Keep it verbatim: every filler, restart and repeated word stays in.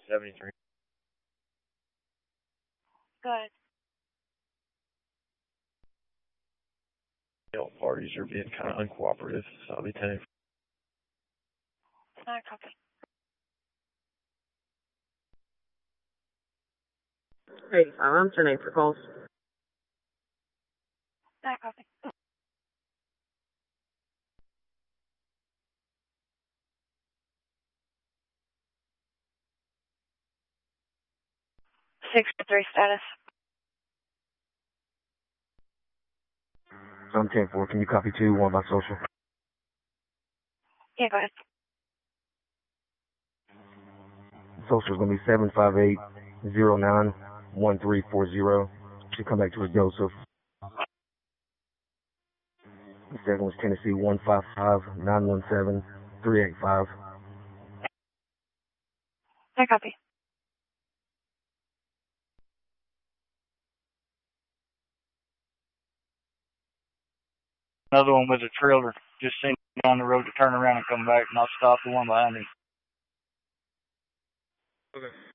seventy-three. Go ahead. All parties are being kind of uncooperative, so I'll be ten. Not a copy. Hey, I'm ten eight for calls. Not a copy. Six three status. I'm ten four. Can you copy two? One by social. Yeah, go ahead. Social is going to be seven five eight zero nine one three four zero. Should come back to a Joseph. The second was Tennessee one five five nine one seven three eight five. Not a copy. Another one with a trailer. Just seen on the road to turn around and come back, and I'll stop the one behind me. Okay.